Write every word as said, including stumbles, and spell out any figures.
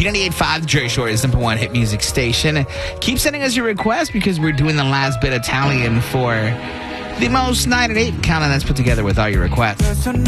B ninety-eight point five, the Jerry Shore is number one hit music station. Keep sending us your requests because we're doing the last bit Italian for the most nine at eight countdown that's put together with all your requests.